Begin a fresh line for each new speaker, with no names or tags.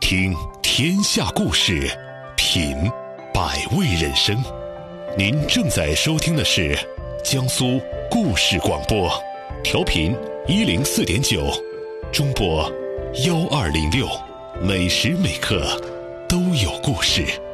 听天下故事，品百味人生。您正在收听的是江苏故事广播，调频104.9，中波1206，每时每刻都有故事。